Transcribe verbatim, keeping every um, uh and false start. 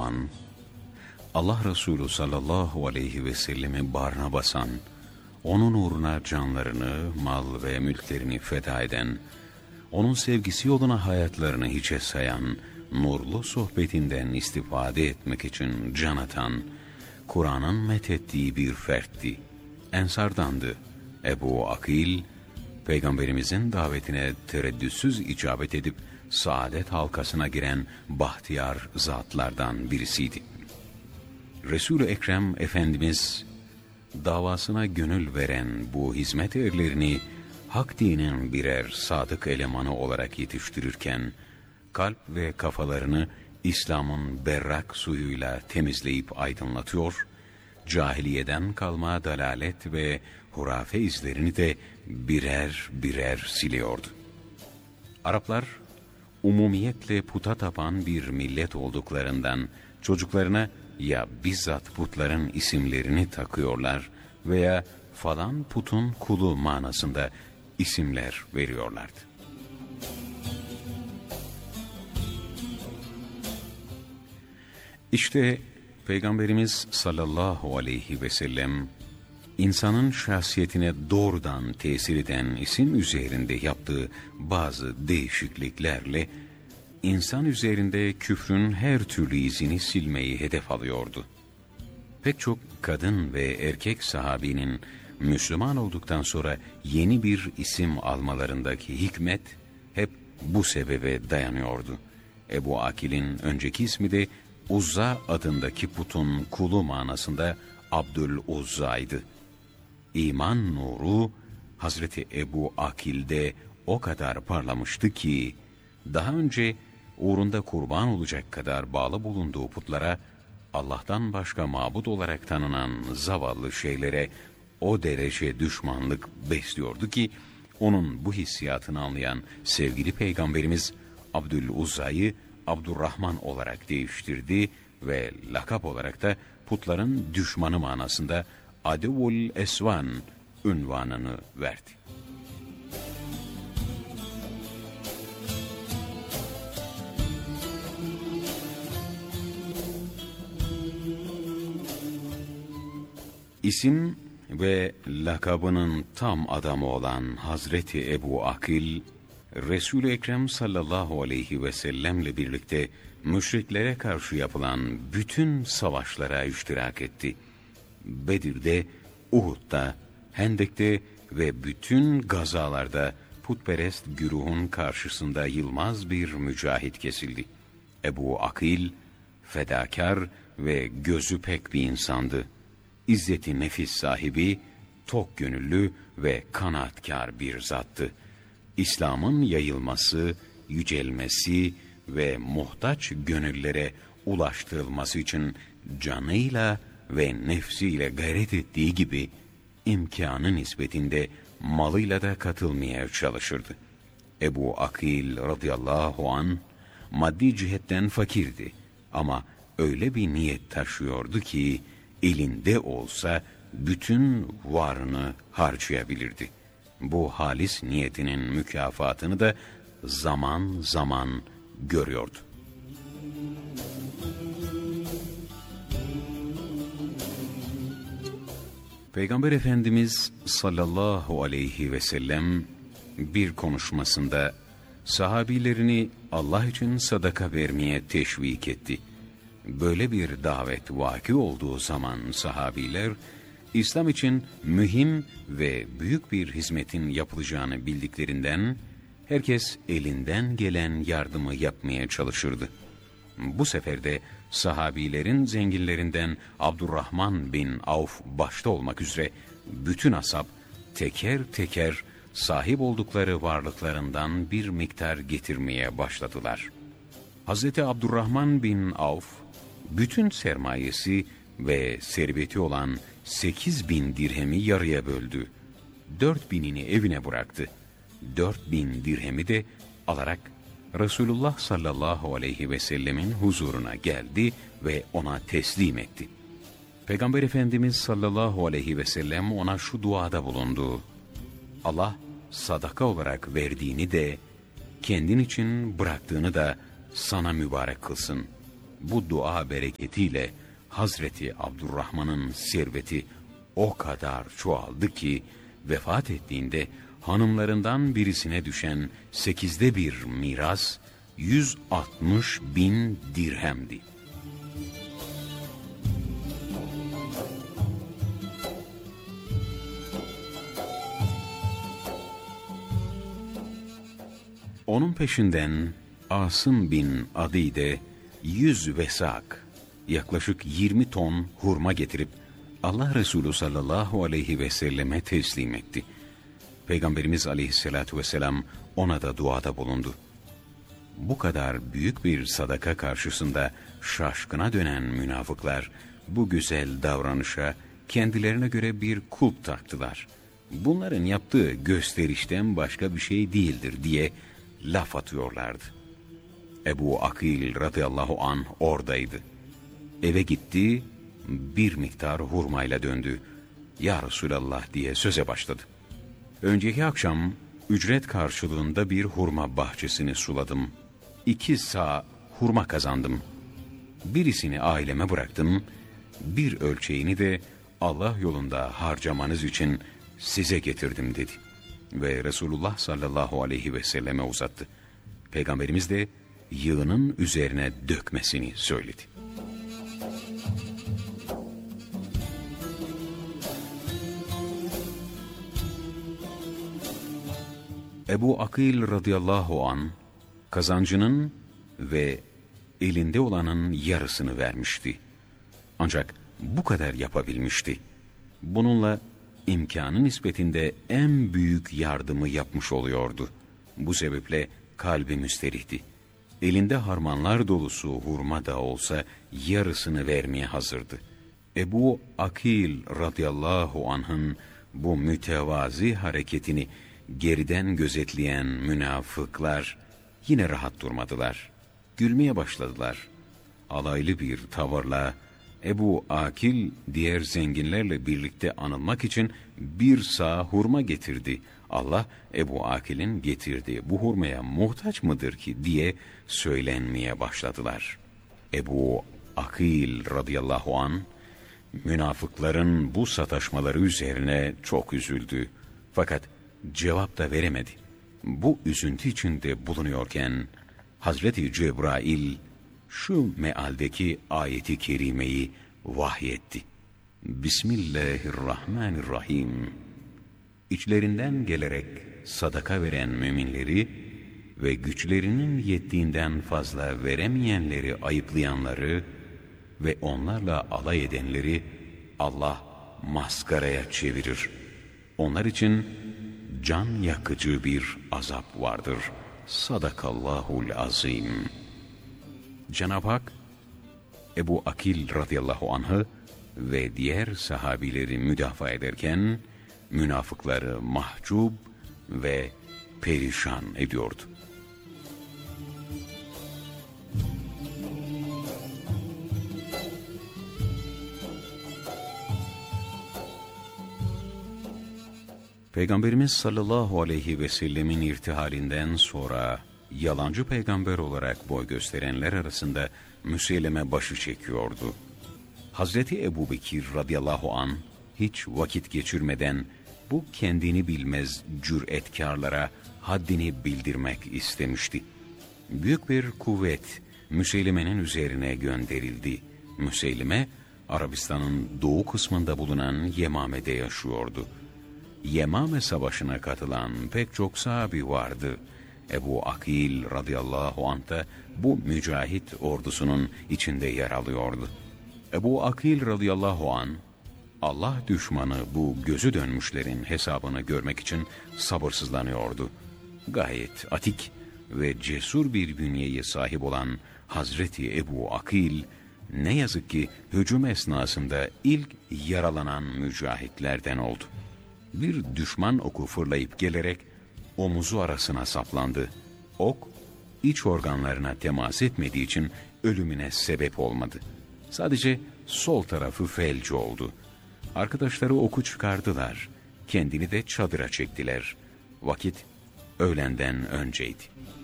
an, Allah Resulü sallallahu aleyhi ve sellemi bağrına basan, onun uğruna canlarını, mal ve mülklerini feda eden, onun sevgisi yoluna hayatlarını hiçe sayan, nurlu sohbetinden istifade etmek için can atan, Kur'an'ın methettiği bir fertti. Ensardandı. Ebu Akil, Peygamberimizin davetine tereddütsüz icabet edip saadet halkasına giren bahtiyar zatlardan birisiydi. Resul-i Ekrem Efendimiz davasına gönül veren bu hizmet erlerini hak dinin birer sadık elemanı olarak yetiştirirken, kalp ve kafalarını İslam'ın berrak suyuyla temizleyip aydınlatıyor, cahiliyeden kalma dalalet ve hurafe izlerini de birer birer siliyordu. Araplar, umumiyetle puta tapan bir millet olduklarından çocuklarına ya bizzat putların isimlerini takıyorlar veya falan putun kulu manasında isimler veriyorlardı. İşte Peygamberimiz sallallahu aleyhi ve sellem insanın şahsiyetine doğrudan tesir eden isim üzerinde yaptığı bazı değişikliklerle insan üzerinde küfrün her türlü izini silmeyi hedef alıyordu. Pek çok kadın ve erkek sahabinin Müslüman olduktan sonra yeni bir isim almalarındaki hikmet hep bu sebebe dayanıyordu. Ebu Akil'in önceki ismi de Uzza adındaki putun kulu manasında Abdüluzza'ydı. İman nuru Hazreti Ebu Akil'de o kadar parlamıştı ki daha önce uğrunda kurban olacak kadar bağlı bulunduğu putlara, Allah'tan başka mabut olarak tanınan zavallı şeylere o derece düşmanlık besliyordu ki onun bu hissiyatını anlayan sevgili Peygamberimiz Abdüluzza'yı Abdurrahman olarak değiştirdi ve lakap olarak da putların düşmanı manasında Adevul Esvan unvanını verdi. İsim ve lakabının tam adamı olan Hazreti Ebu Akil, Resul-i Ekrem sallallahu aleyhi ve sellemle birlikte müşriklere karşı yapılan bütün savaşlara iştirak etti. Bedir'de, Uhud'da, Hendek'te ve bütün gazalarda putperest güruhun karşısında yılmaz bir mücahit kesildi. Ebu Akil, fedakar ve gözü pek bir insandı. İzzeti nefis sahibi, tok gönüllü ve kanaatkar bir zattı. İslam'ın yayılması, yücelmesi ve muhtaç gönüllere ulaştırılması için canıyla ve nefsiyle gayret ettiği gibi imkanı nispetinde malıyla da katılmaya çalışırdı. Ebu Akil radıyallahu an maddi cihetten fakirdi ama öyle bir niyet taşıyordu ki elinde olsa bütün varını harcayabilirdi. Bu halis niyetinin mükafatını da zaman zaman görüyordu. Peygamber Efendimiz sallallahu aleyhi ve sellem bir konuşmasında sahabilerini Allah için sadaka vermeye teşvik etti. Böyle bir davet vaki olduğu zaman sahabiler, İslam için mühim ve büyük bir hizmetin yapılacağını bildiklerinden, herkes elinden gelen yardımı yapmaya çalışırdı. Bu sefer de sahabilerin zenginlerinden Abdurrahman bin Avf başta olmak üzere bütün ashab teker teker sahip oldukları varlıklarından bir miktar getirmeye başladılar. Hazreti Abdurrahman bin Avf, bütün sermayesi ve serveti olan sekiz bin dirhemi yarıya böldü. Dört binini evine bıraktı. Dört bin dirhemi de alarak Resulullah sallallahu aleyhi ve sellemin huzuruna geldi ve ona teslim etti. Peygamber Efendimiz sallallahu aleyhi ve sellem ona şu duada bulundu: Allah sadaka olarak verdiğini de kendin için bıraktığını da sana mübarek kılsın. bu dua bereketiyle Hazreti Abdurrahman'ın serveti o kadar çoğaldı ki vefat ettiğinde hanımlarından birisine düşen sekizde bir miras yüz altmış bin dirhemdi. Onun peşinden Asım bin Adi de yüz vesak, yaklaşık yirmi ton hurma getirip Allah Resulü sallallahu aleyhi ve selleme teslim etti. Peygamberimiz aleyhissalatu vesselam ona da duada bulundu. Bu kadar büyük bir sadaka karşısında şaşkına dönen münafıklar bu güzel davranışa kendilerine göre bir kulp taktılar. Bunların yaptığı gösterişten başka bir şey değildir diye laf atıyorlardı. Ebu Akil radıyallahu anh oradaydı. Eve gitti, bir miktar hurmayla döndü. Ya Resulallah diye söze başladı. Önceki akşam ücret karşılığında bir hurma bahçesini suladım. İki sağ hurma kazandım. Birisini aileme bıraktım, bir ölçeğini de Allah yolunda harcamanız için size getirdim dedi. Ve Resulullah sallallahu aleyhi ve selleme uzattı. Peygamberimiz de yığının üzerine dökmesini söyledi. Ebu Akil radıyallahu an kazancının ve elinde olanın yarısını vermişti. Ancak bu kadar yapabilmişti. Bununla imkanı nispetinde en büyük yardımı yapmış oluyordu. Bu sebeple kalbi müsterihti. Elinde harmanlar dolusu hurma da olsa yarısını vermeye hazırdı. Ebu Akil radıyallahu anh'ın bu mütevazi hareketini geriden gözetleyen münafıklar yine rahat durmadılar. Gülmeye başladılar. Alaylı bir tavırla Ebu Akil diğer zenginlerle birlikte anılmak için bir sağ hurma getirdi. Allah Ebu Akil'in getirdiği bu hurmaya muhtaç mıdır ki diye söylenmeye başladılar. Ebu Akil radıyallahu an münafıkların bu sataşmaları üzerine çok üzüldü. Fakat cevap da veremedi. Bu üzüntü içinde bulunuyorken Hazreti Cebrail şu mealdeki ayeti kerimeyi vahyetti. Bismillahirrahmanirrahim. İçlerinden gelerek sadaka veren müminleri ve güçlerinin yettiğinden fazla veremeyenleri ayıplayanları ve onlarla alay edenleri Allah maskaraya çevirir. Onlar için can yakıcı bir azap vardır. Sadakallahul azim. Cenab-ı Hak Ebu Akil radıyallahu anh'ı ve diğer sahabileri müdafaa ederken münafıkları mahcup ve perişan ediyordu. Peygamberimiz sallallahu aleyhi ve sellemin irtihalinden sonra yalancı peygamber olarak boy gösterenler arasında Müseyleme başı çekiyordu. Hazreti Ebubekir radıyallahu an hiç vakit geçirmeden bu kendini bilmez cüretkarlara haddini bildirmek istemişti. Büyük bir kuvvet Müseyleme'nin üzerine gönderildi. Müseyleme, Arabistan'ın doğu kısmında bulunan Yemame'de yaşıyordu. Yemame Savaşı'na katılan pek çok sahabi vardı. Ebu Akil radıyallahu anh da bu mücahit ordusunun içinde yer alıyordu. Ebu Akil radıyallahu anh, Allah düşmanı bu gözü dönmüşlerin hesabını görmek için sabırsızlanıyordu. Gayet atik ve cesur bir bünyeye sahip olan Hazreti Ebu Akil, ne yazık ki hücum esnasında ilk yaralanan mücahitlerden oldu. Bir düşman oku fırlayıp gelerek omuzu arasına saplandı. Ok, iç organlarına temas etmediği için ölümüne sebep olmadı. Sadece sol tarafı felç oldu. Arkadaşları oku çıkardılar. Kendini de çadıra çektiler. Vakit öğlenden önceydi.